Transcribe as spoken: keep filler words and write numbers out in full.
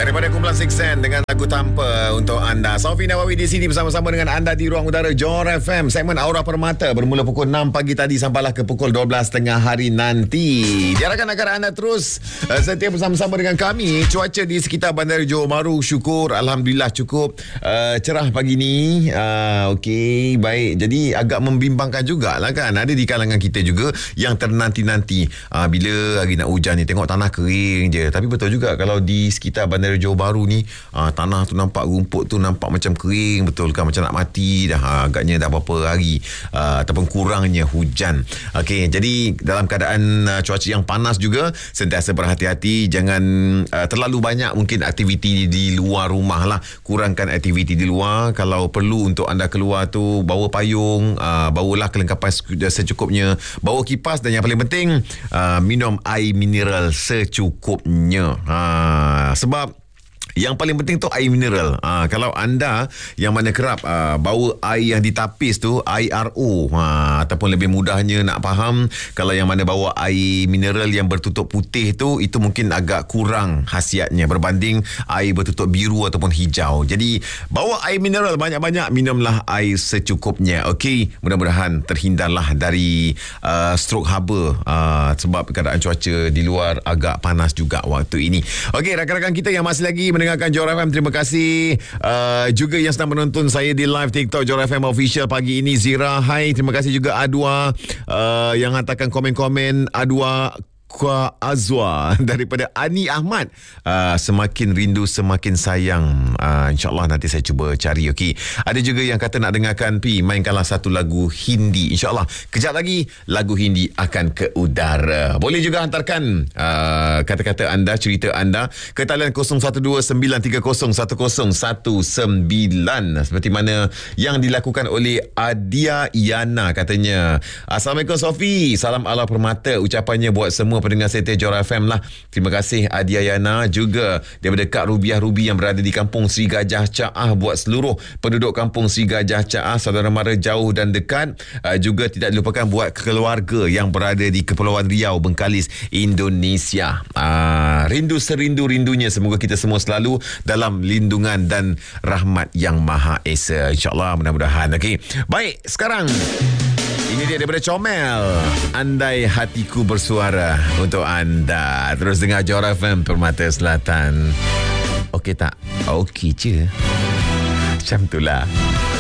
Daripada kumpulan Six Sense dengan lagu Tanpa untuk anda. Sofi Nawawi di sini bersama-sama dengan anda di ruang udara Johor F M. Segmen Aura Permata bermula pukul enam pagi tadi sampailah ke pukul dua belas tengah hari nanti. Diharapkan agar anda terus uh, setia bersama-sama dengan kami. Cuaca di sekitar Bandar Johor Bahru, syukur Alhamdulillah cukup uh, cerah pagi ni. Uh, Okey, baik. Jadi agak membimbangkan jugalah kan. Ada di kalangan kita juga yang ternanti-nanti uh, bila hari nak hujan ni, tengok tanah kering je. Tapi betul juga kalau di sekitar Bandar Johor Bahru ni uh, tanah tu nampak, rumput tu nampak macam kering betul kan, macam nak mati dah. uh, agaknya dah berapa hari uh, ataupun kurangnya hujan. Okey, jadi dalam keadaan uh, cuaca yang panas juga, sentiasa berhati-hati, jangan uh, terlalu banyak mungkin aktiviti di luar rumah lah. Kurangkan aktiviti di luar. Kalau perlu untuk anda keluar tu, bawa payung, uh, bawalah kelengkapan secukupnya, bawa kipas, dan yang paling penting uh, minum air mineral secukupnya. uh, sebab yang paling penting tu air mineral. Ha, kalau anda yang mana kerap ha, bawa air yang ditapis tu, air R O, ha, ataupun lebih mudahnya nak faham, kalau yang mana bawa air mineral yang bertutup putih tu, itu mungkin agak kurang khasiatnya berbanding air bertutup biru ataupun hijau. Jadi bawa air mineral banyak-banyak, minumlah air secukupnya. Okey, mudah-mudahan terhindarlah dari uh, stroke haba uh, sebab keadaan cuaca di luar agak panas juga waktu ini. Okey, rakan-rakan kita yang masih lagi mendengarkan Johor F M, terima kasih. Uh, juga yang sedang menonton saya di live TikTok Johor F M Official pagi ini, Zira, hai. Terima kasih juga Adwa uh, yang hantarkan komen-komen. Adwa Kwa Azwa daripada Ani Ahmad, uh, semakin rindu semakin sayang. uh, InsyaAllah nanti saya cuba cari. Okey, ada juga yang kata nak dengarkan Pi mainkanlah satu lagu Hindi. InsyaAllah kejap lagi lagu Hindi akan ke udara. Boleh juga hantarkan uh, kata-kata anda, cerita anda ke talian kosong satu dua sembilan tiga kosong satu kosong satu sembilan, seperti mana yang dilakukan oleh Adia Yana. Katanya, Assalamualaikum Sofi, salam ala permata, ucapannya buat semua pendengar setia Johor F M lah. Terima kasih Adia Yana. Juga daripada Kak Rubiah Rubi yang berada di Kampung Sri Gajah Caah, buat seluruh penduduk Kampung Sri Gajah Caah, saudara mara jauh dan dekat. uh, Juga tidak dilupakan buat keluarga yang berada di Kepulauan Riau, Bengkalis, Indonesia. uh, Rindu serindu-rindunya, semoga kita semua selalu dalam lindungan dan rahmat yang Maha Esa, InsyaAllah, mudah-mudahan. Okey, baik, sekarang ini dia daripada Comel, Andai Hatiku Bersuara untuk anda. Terus dengar Johor F M Permata Selatan. Okey tak? Okey je. Macam itulah.